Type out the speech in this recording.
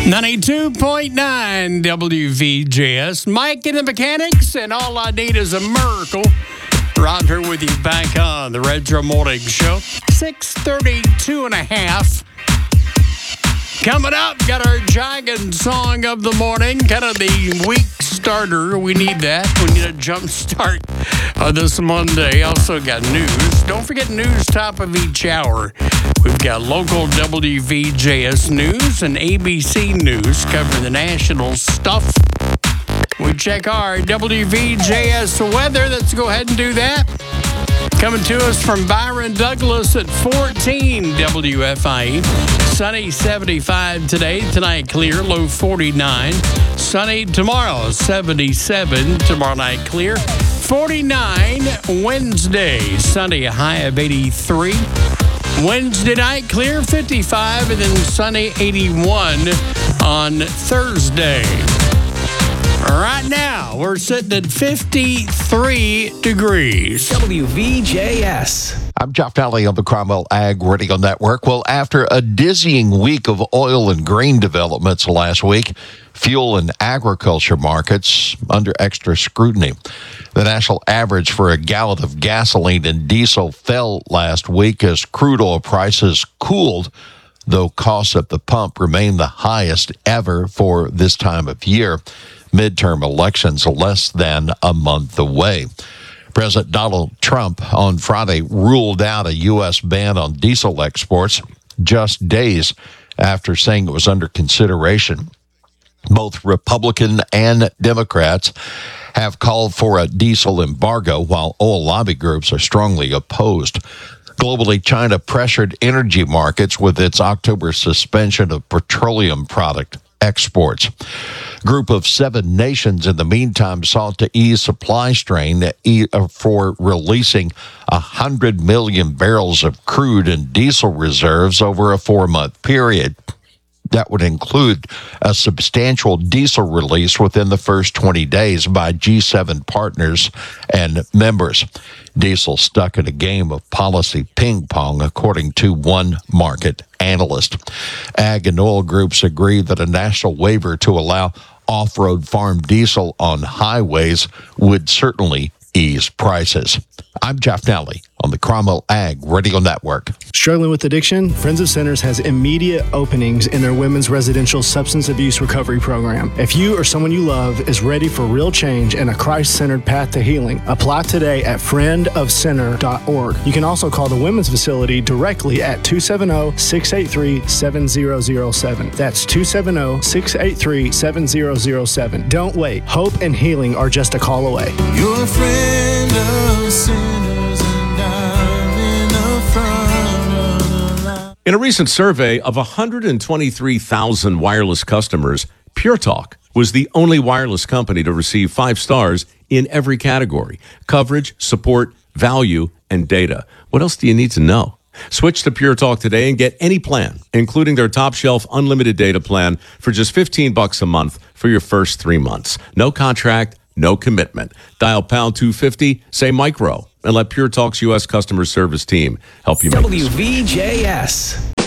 92.9 WVJS. Mike and the Mechanics, and all I need is a miracle. Ron here with you back on the Retro Morning Show. 6:32 and a half. Coming up, got our jogging song of the morning, kind of the week starter. We need that. We need a jump start this Monday. Also got news. Don't forget news top of each hour. We've got local WVJS news and ABC news covering the national stuff. We check our WVJS weather. Let's go ahead and do that. Coming to us from Byron Douglas at 14 WFIE. Sunny 75 today. Tonight clear, low 49. Sunny tomorrow, 77. Tomorrow night clear, 49. Wednesday, sunny, a high of 83. Wednesday night clear, 55. And then sunny, 81 on Thursday. Right now, we're sitting at 53 degrees. WVJS. I'm Jeff Daly on the Cromwell Ag Radio Network. Well, after a dizzying week of oil and grain developments last week, fuel and agriculture markets under extra scrutiny. The national average for a gallon of gasoline and diesel fell last week as crude oil prices cooled, though costs at the pump remain the highest ever for this time of year. Midterm elections less than a month away. President Donald Trump on Friday ruled out a U.S. ban on diesel exports just days after saying it was under consideration. Both Republican and Democrats have called for a diesel embargo, while oil lobby groups are strongly opposed. Globally, China pressured energy markets with its October suspension of petroleum product exports. Group of 7 nations in the meantime sought to ease supply strain for releasing 100 million barrels of crude and diesel reserves over a 4-month period. That would include a substantial diesel release within the first 20 days by G7 partners and members. Diesel stuck in a game of policy ping pong, according to one market analyst. Ag and oil groups agree that a national waiver to allow off-road farm diesel on highways would certainly ease prices. I'm Jeff Nally on the Cromwell Ag Radio Network. Struggling with addiction? Friends of Sinners has immediate openings in their women's residential substance abuse recovery program. If you or someone you love is ready for real change and a Christ-centered path to healing, apply today at friendofsinner.org. You can also call the women's facility directly at 270-683-7007. That's 270-683-7007. Don't wait. Hope and healing are just a call away. You're a friend of sinners, and I'm in the front of the line. In a recent survey of 123,000 wireless customers, Pure Talk was the only wireless company to receive 5 stars in every category: coverage, support, value, and data. What else do you need to know? Switch to Pure Talk today and get any plan, including their top shelf unlimited data plan, for just $15 a month for your first 3 months. No contract, no commitment. Dial pound 250, say micro, and let Pure Talk's U.S. customer service team help you make this. WVJS.